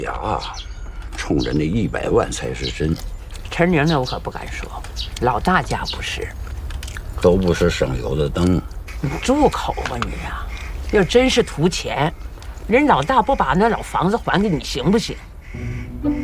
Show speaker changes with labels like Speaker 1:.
Speaker 1: 呀，冲着那100万才是真。
Speaker 2: 陈宁那我可不敢说，老大家不是，
Speaker 1: 都不是省油的灯。
Speaker 2: 你住口吧你呀！要真是图钱，人老大不把那老房子还给你行不行？